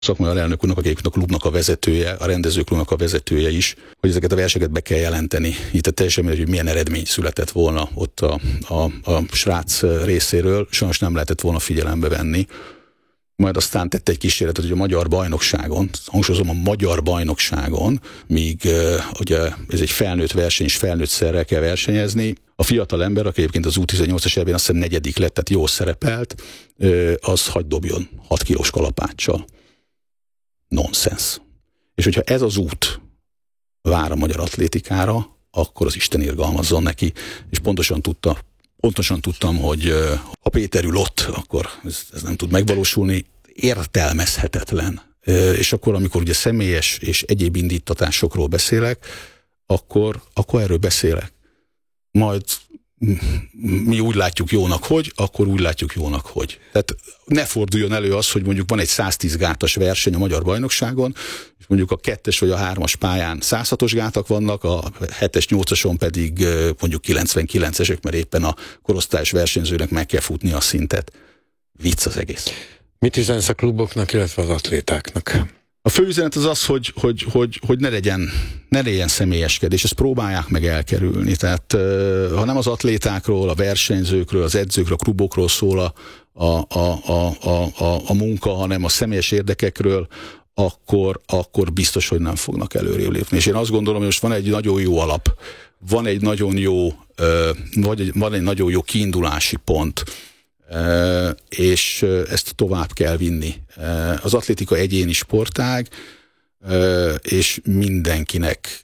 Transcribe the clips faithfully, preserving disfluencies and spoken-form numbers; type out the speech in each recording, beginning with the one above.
szakmai alelnök úrnak, aki a klubnak a vezetője, a rendezőklubnak a vezetője is, hogy ezeket a verseket be kell jelenteni. Itt a teljesen mindegy, hogy milyen eredmény született volna ott a, a, a srác részéről, sajnos nem lehetett volna figyelembe venni. Majd aztán tette egy kísérletet, hogy a magyar bajnokságon, hangsúlyozom a magyar bajnokságon, míg ugye ez egy felnőtt verseny, és felnőtt szerrel kell versenyezni. A fiatal ember, aki egyébként az U tizennyolcas ebben azt hiszem negyedik lett, tehát jól szerepelt, az hagy dobjon hat kilós kalapáccsal. Nonsens. És hogyha ez az út vár a magyar atlétikára, akkor az Isten irgalmazzon neki, és pontosan tudta, pontosan tudtam, hogy ha Péter ül ott, akkor ez, ez nem tud megvalósulni, értelmezhetetlen. És akkor, amikor ugye személyes és egyéb indítatásokról beszélek, akkor, akkor erről beszélek. Majd mi úgy látjuk jónak, hogy, akkor úgy látjuk jónak, hogy. Tehát ne forduljon elő az, hogy mondjuk van egy száztíz gátas verseny a magyar bajnokságon, és mondjuk a kettes vagy a hármas pályán száz hatos gátak vannak, a hetes, nyolcason pedig mondjuk kilencvenkilencesek, mert éppen a korosztályos versenyzőnek meg kell futni a szintet. Vicc az egész. Mit üzensz a kluboknak, illetve az atlétáknak? A fő üzenet az az, hogy, hogy, hogy, hogy ne legyen, ne legyen személyeskedés, ezt próbálják meg elkerülni. Tehát ha nem az atlétákról, a versenyzőkről, az edzőkről, a klubokról szól a, a, a, a, a, a munka, hanem a személyes érdekekről, akkor, akkor biztos, hogy nem fognak előrébb lépni. És én azt gondolom, hogy most van egy nagyon jó alap, van egy nagyon jó, vagy van egy nagyon jó kiindulási pont, Uh, és uh, ezt tovább kell vinni. Uh, az atlétika egyéni sportág, uh, és mindenkinek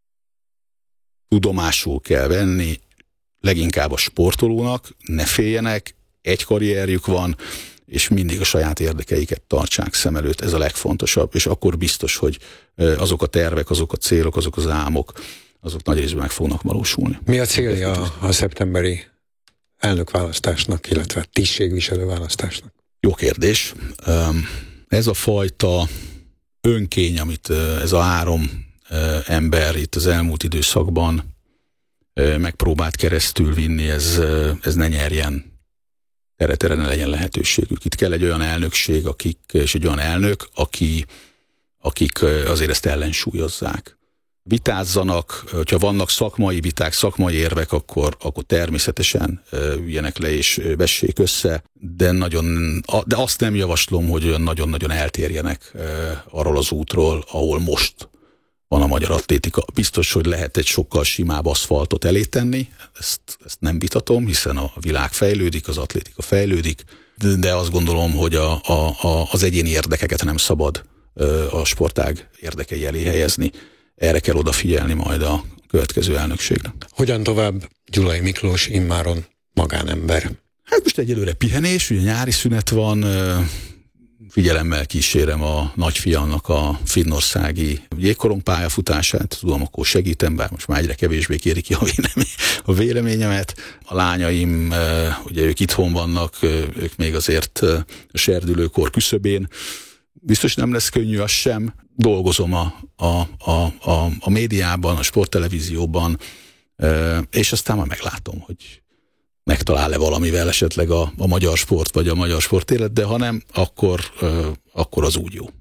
tudomásul kell venni, leginkább a sportolónak, ne féljenek, egy karrierjük van, és mindig a saját érdekeiket tartsák szem előtt, ez a legfontosabb, és akkor biztos, hogy uh, azok a tervek, azok a célok, azok az álmok, azok nagy részben meg fognak valósulni. Mi a célja a szeptemberi elnökválasztásnak, illetve tisztségviselő választásnak? Jó kérdés. Ez a fajta önkény, amit ez a három ember itt az elmúlt időszakban megpróbált keresztül vinni, ez, ez ne nyerjen teret, erre ne legyen lehetőségük. Itt kell egy olyan elnökség, akik, és egy olyan elnök, aki, akik azért ezt ellensúlyozzák. Vitázzanak, hogyha vannak szakmai viták, szakmai érvek, akkor, akkor természetesen üljenek le és vessék össze, de, nagyon, de azt nem javaslom, hogy olyan nagyon-nagyon eltérjenek arról az útról, ahol most van a magyar atlétika. Biztos, hogy lehet egy sokkal simább aszfaltot elé tenni, ezt, ezt nem vitatom, hiszen a világ fejlődik, az atlétika fejlődik, de azt gondolom, hogy a, a, a, az egyéni érdekeket nem szabad a sportág érdekei elé helyezni. Erre kell odafigyelni majd a következő elnökségre. Hogyan tovább Gyulai Miklós immáron magánember? Hát most egyelőre pihenés, ugye nyári szünet van, figyelemmel kísérem a nagyfiamnak a finnországi jégkorong pályafutását, tudom, akkor segítem, bár most már egyre kevésbé kéri ki a, vélemény, a véleményemet. A lányaim, ugye ők itthon vannak, ők még azért a serdülőkor küszöbén. Biztos nem lesz könnyű, az sem. Dolgozom a, a, a, a, a médiában, a sporttelevízióban, és aztán már meglátom, hogy megtalál-e valamivel esetleg a, a magyar sport, vagy a magyar sportélet, de ha nem, akkor, akkor az úgy jó.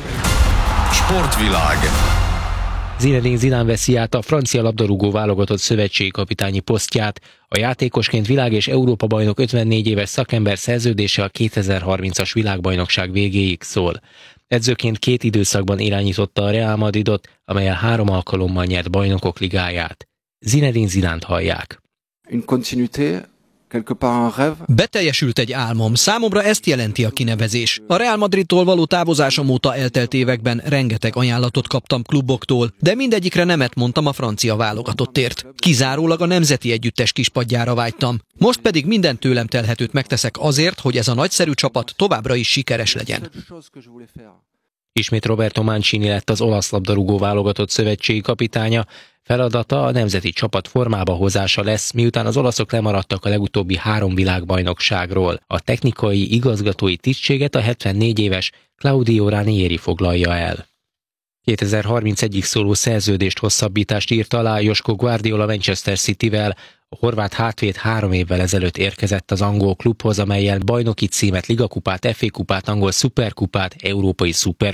Sportvilág. Zinedine Zidane veszi át a francia labdarúgó válogatott szövetségi kapitányi posztját. A játékosként világ- és Európa-bajnok ötvennégy éves szakember szerződése a kétezer-harmincas világbajnokság végéig szól. Edzőként két időszakban irányította a Real Madridot, amellyel három alkalommal nyert bajnokok ligáját. Zinedine Zidane-t hallják. Une continuité. Beteljesült egy álmom. Számomra ezt jelenti a kinevezés. A Real Madridtól való távozásom óta eltelt években rengeteg ajánlatot kaptam kluboktól, de mindegyikre nemet mondtam a francia válogatottért. Kizárólag a nemzeti együttes kispadjára vágytam. Most pedig minden tőlem telhetőt megteszek azért, hogy ez a nagyszerű csapat továbbra is sikeres legyen. Ismét Roberto Mancini lett az olasz labdarúgó válogatott szövetségi kapitánya. Feladata a nemzeti csapat formába hozása lesz, miután az olaszok lemaradtak a legutóbbi három világbajnokságról. A technikai igazgatói tisztséget a hetvennégy éves Claudio Ranieri foglalja el. kétezer-harmincegyig szóló szerződést hosszabbítást írt alá Josko Guardiola Manchester Cityvel. A horvát hátvéd három évvel ezelőtt érkezett az angol klubhoz, amellyel bajnoki címet, ligakupát, ef á kupát, angol szuperkupát, európai szuper